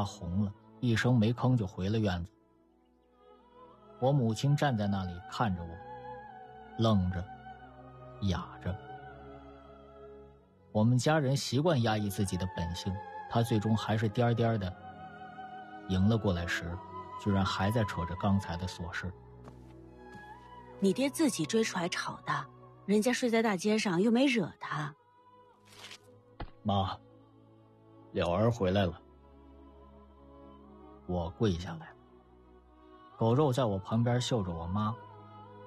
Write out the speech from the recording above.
发红了，一声没吭就回了院子。我母亲站在那里看着我，愣着，哑着。我们家人习惯压抑自己的本性，他最终还是颠颠的迎了过来时，居然还在扯着刚才的琐事。 你爹自己追出来吵的，人家睡在大街上又没惹他。 妈，了儿回来了。我跪下来，狗肉在我旁边嗅着我妈